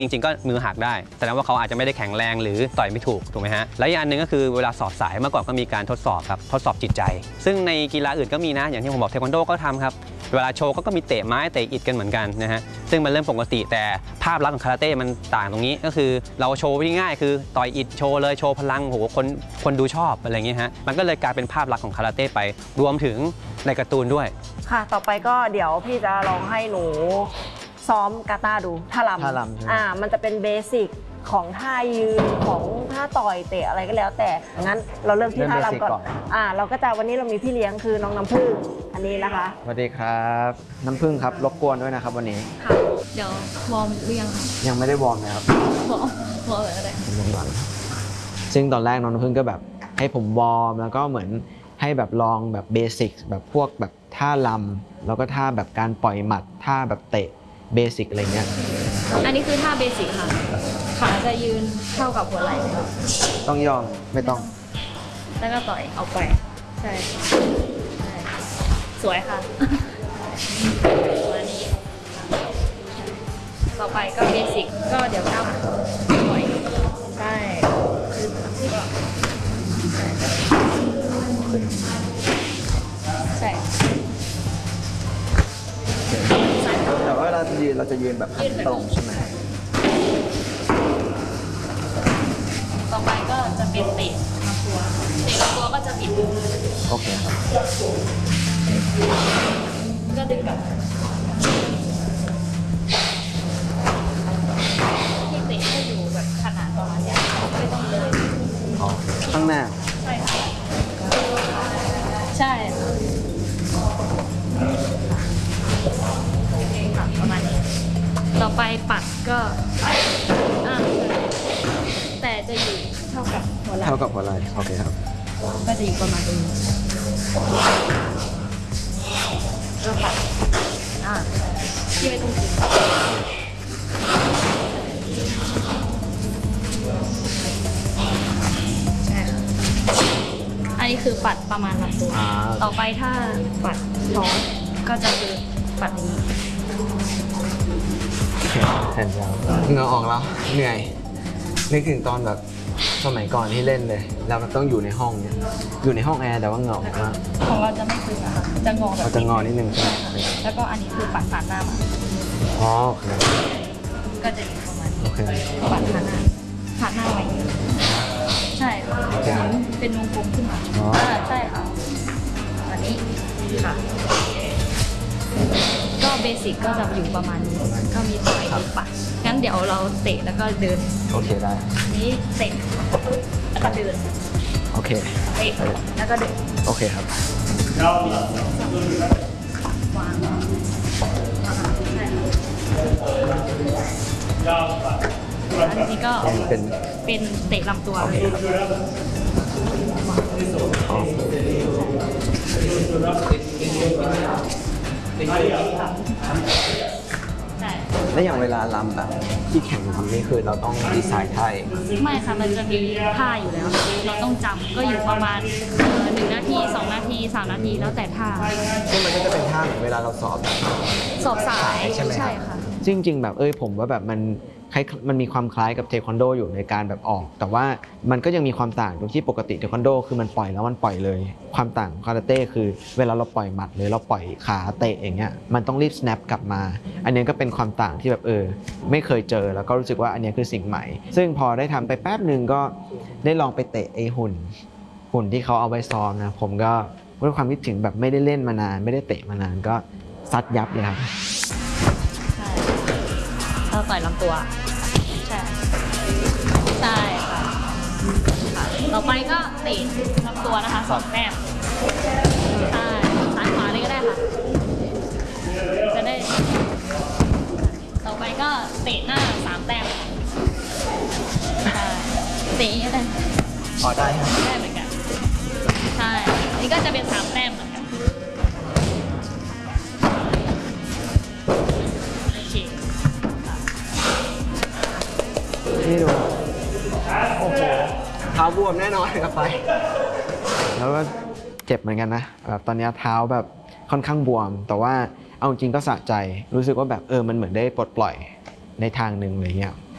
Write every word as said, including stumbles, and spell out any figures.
จริงๆก็มือหักได้แสดงว่าเขาอาจจะไม่ได้แข็งแรงหรือต่อยไม่ถูกถูกไหมฮะและอีกอันหนึ่งก็คือเวลาสอบสายเมื่อก่อนก็มีการทดสอบครับทดสอบจิตใจซึ่งในกีฬาอื่นก็มีนะอย่างที่ผมบอกเทควันโดก็ทำครับเวลาโชว์ก็มีเตะไม้เตะอิฐกันเหมือนกันนะฮะซึ่งมันเริ่มปกติแต่ภาพลักษณ์ของคาราเต้มันต่างตรงนี้ก็คือเราโชว์ง่ายๆคือต่อยอิฐโชว์เลยโชว์พลังโหคนคนดูชอบอะไรเงี้ยฮะมันก็เลยกลายเป็นภาพลักษณ์ของคาราเต้ไปรวมถึงในการ์ตูนด้วยค่ะต่อไปก็เดี๋ยวพี่จะลองให้หนูซ้อมกาตาดูท่าลำท่าลำอ่ามันจะเป็นเบสิกของท่ายืนของท่าต่อยเตะอะไรก็แล้วแต่งั้นเราเริ่มที่ท่าลำก่อนอ่าเราก็จะวันนี้เรามีพี่เลี้ยงคือน้องน้ำผึ้งอันนี้นะคะสวัสดีครับน้ำผึ้งครับรบกวนด้วยนะครับวันนี้ค่ะเดี๋ยววอร์มหรือยังคะยังไม่ได้วอร์มนะครับวอร์มวอร์มอะไรผมลงหลังซึ่งตอนแรกน้องน้ำผึ้งก็แบบให้ผมวอร์มแล้วก็เหมือนให้แบบลองแบบเบสิกแบบพวกแบบท่าลำแล้วก็ท่าแบบการปล่อยหมัดท่าแบบเตะเบสิกอะไรเงี้ยอันนี้คือท่าเบสิกค่ะขาจะยืนเท่ากับหัวไหล่ไหมคะต้องยอมไม่ต้องแล้วก็ต่อยเอาไปใช่ใช่สวยค่ะวันนี้ต่อไปก็เบสิกก็เดี๋ยวก้าวปล่อยใช่คือที่บอกใช่แต่ว่าเราจะยืนเราจะยืนแบบตรงใช่ไหมต่อไปก็จะเป็นเตะลำตัวเตะลำตัวก็จะบิดโอเคครับก็ดึงกลับที่เตะให้อยู่แบบขนาดประมาณนี้ไม่ต้องเลยอ๋อข้างหน้าใช่ค่ะใช่โอเคค่ะประมาณนี้ต่อไปปัดก็อ่าแต่จะอยู่เท่ากับหัวไหล่เท่ากับหัวไหล่โอเคครับก็จะอยู่ประมาณนี้ก็ปัดอ่าที่ไม่ต้องกินใช่ค่ะอันนี้คือปัดประมาณลำตัวต่อไปถ้าปัดท้องก็จะคือปัดนี้แผ่นยาวเหงื่อออกแล้วเหนื่อยนึกถึงตอนแบบสมัยก่อนที่เล่นเลยเราต้องอยู่ในห้องเนี่ยอยู่ในห้องแอร์แต่ว่าเหงื่อออกมากของเราจะไม่คือนะคะจะงอแบบจะงอนิดนึงแล้วก็อันนี้คือปัดผ่านหน้ามาอ๋อโอเคก็จะอยู่ประมาณนี้โอเคปัดผ่านหน้าผ่านหน้าไว้ใช่ค่ะเป็นวงกลมขึ้นมาอ๋อใช่ค่ะอันนี้ค่ะก็เบสิกก็จะอยู่ประมาณนี้ก็มีต่อยมีปัดงั้นเดี๋ยวเราเตะแล้วก็เดินโอเคได้นี้เตะแล้วก็เดินโอเคเตะแล้วก็เดินโอเคครับวางอันนี้ก็เป็นเป็นเตะลำตัวแล้วอย่างเวลาลำแบบที่แข่งทำนี่คือเราต้องดีไซน์ท่าไม่ค่ะมันจะมีท่าอยู่แล้วเราต้องจำก็อยู่ประมาณหนึ่งนาทีสองนาทีสามนาทีแล้วแต่ท่าซึ่งมันก็จะเป็นท่าเหมือนเวลาเราสอบแบบสอบสายใช่ไหมใช่ค่ะจริงๆแบบเอ้ยผมว่าแบบมันมันมีความคล้ายกับเทควันโดอยู่ในการแบบออกแต่ว่ามันก็ยังมีความต่างตรงที่ปกติเทควันโดคือมันปล่อยแล้วมันปล่อยเลยความต่างของคาราเต้คือเวลาเราปล่อยหมัดหรือเราปล่อยขาเตะอย่างเงี้ยมันต้องรีบ snap กลับมาอันนี้ก็เป็นความต่างที่แบบเออไม่เคยเจอแล้วก็รู้สึกว่าอันนี้คือสิ่งใหม่ซึ่งพอได้ทำไปแป๊บนึงก็ได้ลองไปเตะไอ้หุ่นหุ่นที่เขาเอาไว้ซ้อมนะผมก็ด้วยความคิดถึงแบบไม่ได้เล่นมานานไม่ได้เตะมานานก็ซัดยับเลยครับใช่เราต่อยลำตัวใช่ใช่ค่ะต่อไปก็เตะลำตัวนะคะสองแต้มใช่ซ้ายขวาเลยก็ได้ค่ะจะได้ต่อไปก็เตะหน้าสามแต้มเตะก็ได้พอได้ได้เหมือนกันใช่นี่ก็จะเป็นสามแต้มเหมือนกันโอเคนี่ดูโอ้โหเท้าบวมแน่นอนกับไปแล้วก็เจ็บเหมือนกันนะแบบตอนนี้เท้าแบบค่อนข้างบวมแต่ว่าเอาจริงก็สะใจรู้สึกว่าแบบเออมันเหมือนได้ปลดปล่อยในทางหนึ่งอะไรเงี้ย